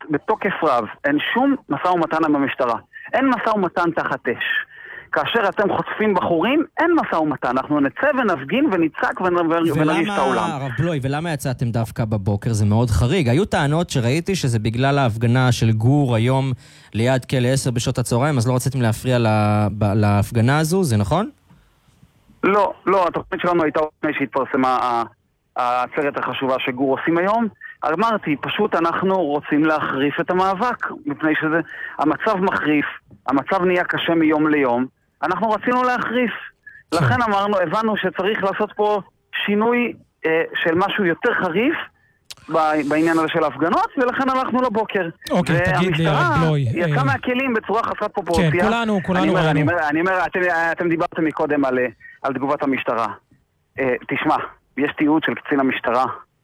בתוקף רב, אין שום משא ומתן במשטרה. אין משא ומתן תחת אש. כאשר אתם חוטפים בחורים, אין משא ומתן. אנחנו נצא ונפגין ונצעק ונרגיש את העולם. הרב בלוי, ולמה יצאתם דווקא בבוקר? זה מאוד חריג. היו טענות שראיתי שזה בגלל ההפגנה של גור היום ליד כלא 10 בשעות הצהריים, אז לא רציתם להפריע להפגנה הזו, זה נכון? לא, התוכנית שלנו הייתה לפני שהתפרסמה העצרת החשובה שגור עושים היום. אמרתי, פשוט אנחנו רוצים להחריף את המאבק, מפני שזה, המצב מחריף, המצב נהיה קשה מיום ליום, אנחנו רצינו להחריף. לכן הבנו שצריך לעשות פה שינוי של משהו יותר חריף בעניין הזה של ההפגנות, ולכן הלכנו לבוקר. אוקיי, תגיד לי, הרב בלוי. יצא מהכלים בצורה חסרת פרופורציה. כן, כולנו ראינו. אני אומר, אתם דיברתם מקודם על תגובת המשטרה. תשמע, יש תיעוד של קצין המשטרה,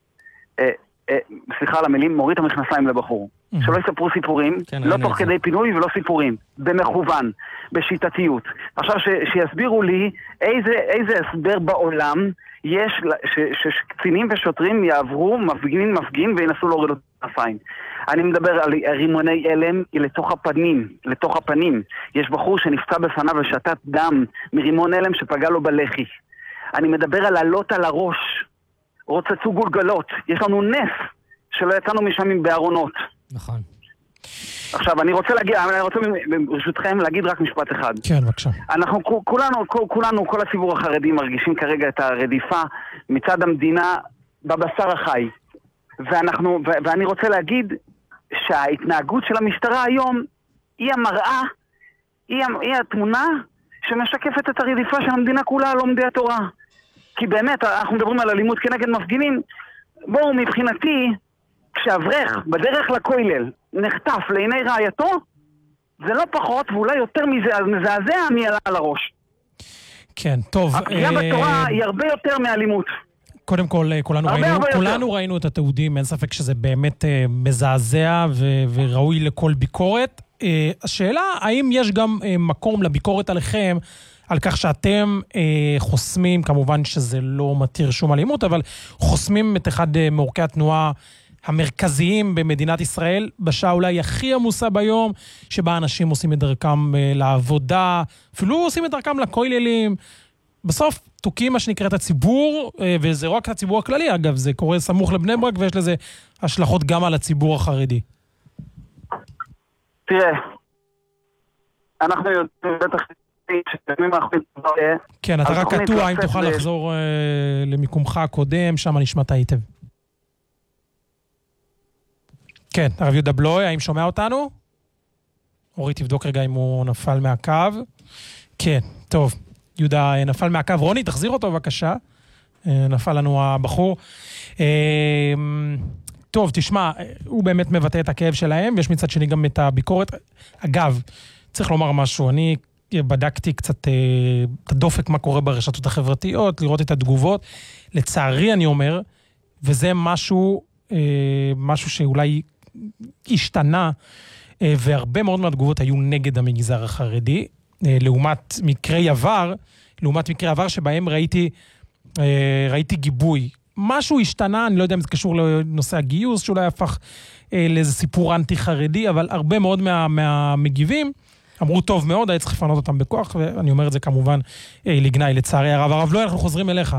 סליחה על המילים, מוריד את המכנסיים לבחור. שלא יספרו סיפורים, לא תוך כדי פינוי ולא סיפורים, במכוון, בשיטתיות. עכשיו שיסבירו לי איזה הסבר בעולם יש שקצינים ושוטרים יעברו מפגין וינסו להוריד את המכנסיים. אני מדבר על רימוני אלם לתוך הפנים. יש בחור שנפצע בפניו ושתת דם מרימון אלם שפגע לו בלחי. אני מדבר על עלות על הראש. רוצצו גולגלות. יש לנו נס שלא יצאנו משם בארונות. נכון. עכשיו, אני רוצה ברשותכם להגיד רק משפט אחד. כן, בבקשה. אנחנו כולנו, כל הציבור החרדי מרגישים כרגע את הרדיפה מצד המדינה בבשר החי. ואני רוצה להגיד שההתנהגות של המשטרה היום היא המראה, היא התמונה שמשקפת את הרדיפה של המדינה כולה על לומדי התורה. כי באמת, אנחנו מדברים על אלימות כנגד מפגינים. בואו, מבחינתי, כשאברך בדרך לכולל נחטף לעיני רעייתו, זה לא פחות ואולי יותר מזעזע מעלה על הראש. כן, טוב. הפגיעה בתורה היא הרבה יותר מאלימות. קודם כל, כולנו ראינו את התיעודים, אין ספק שזה באמת מזעזע וראוי לכל ביקורת. השאלה, האם יש גם מקום לביקורת עליכם, על כך שאתם חוסמים, כמובן שזה לא מתיר שום אלימות, אבל חוסמים את אחד מעורקי התנועה המרכזיים במדינת ישראל, בשעה אולי הכי עמוסה ביום, שבה אנשים עושים את דרכם לעבודה, אפילו עושים את דרכם לכוללים. בסוף תוקים מה שנקרא את הציבור, וזה רק הציבור הכללי, אגב, זה קורה סמוך לבני ברק, ויש לזה השלכות גם על הציבור החרדי. תראה, אנחנו יודעים בטח כן, אתה רק קטוע, אם תוכל לחזור למיקומך הקודם, שם נשמעת היטב. כן, הרב יהודה בלוי, האם שומע אותנו? אורי, תבדוק רגע אם הוא נפל מהקו. כן, טוב, יהודה נפל מהקו. רוני, תחזיר אותו בבקשה. נפל לנו הבחור. טוב, תשמע, הוא באמת מבטא את הכאב שלהם, ויש מצד שני גם את הביקורת. אגב, צריך לומר משהו, אני בדקתי קצת את הדופק מה קורה ברשתות החברתיות, לראות את התגובות. לצערי אני אומר, וזה משהו שאולי השתנה, והרבה מאוד מהתגובות היו נגד המגזר החרדי, לעומת מקרי עבר שבהם ראיתי גיבוי. משהו השתנה, אני לא יודע אם זה קשור לנושא הגיוס, שאולי הפך לאיזה סיפור אנטי-חרדי, אבל הרבה מאוד מהמגיבים אמרו טוב מאוד, היה צריך לפנות אותם בכוח, ואני אומר את זה כמובן לגנאי, לצערי הרב. הרב בלוי, אנחנו חוזרים אליך.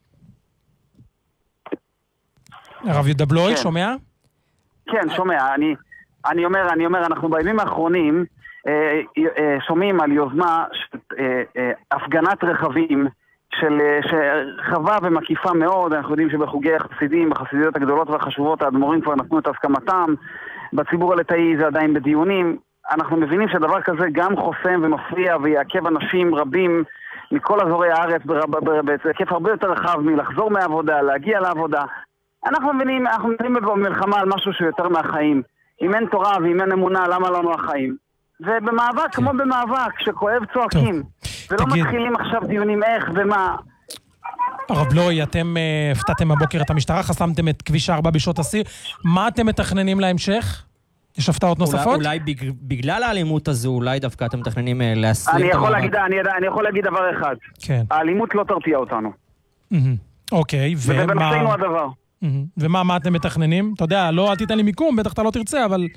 הרב יהודה בלוי, שומע? כן, שומע. אני אומר, אנחנו בימים האחרונים שומעים על יוזמה הפגנת רכבים שרחבה ומקיפה מאוד. אנחנו יודעים שבחוגי החסידים, בחסידיות הגדולות והחשובות, האדמו"רים כבר נתנו את הסכמתם. בציבור הליטאי זה עדיין בדיונים. אנחנו מבינים שדבר כזה גם חוסם ומפריע ויעכב אנשים רבים מכל אזורי הארץ בהיקף הרבה יותר רחב מלחזור מהעבודה, להגיע לעבודה. אנחנו מבינים במלחמה על משהו שיותר מהחיים. אם אין תורה ואם אין אמונה, למה לנו החיים? ובמאבק, כמו במאבק, שכואב צועקים. ולא מתחילים עכשיו דיונים איך ומה. הרב בלוי, אתם הפתעתם הבוקר את המשטרה, חסמתם את כביש 4 בשעות השיא. מה אתם מתכננים להמשך? יש הפתעות נוספות? אולי בגלל האלימות הזו, אולי דווקא אתם מתכננים להסלים את המאבק. אני יכול להגיד דבר אחד. כן. האלימות לא תרתיע אותנו. אוקיי, וזה בנפשנו הדבר. ומה אתם מתכננים? אתה יודע, לא, אל תיתן לי מיקום, בטח אתה לא תרצה, אבל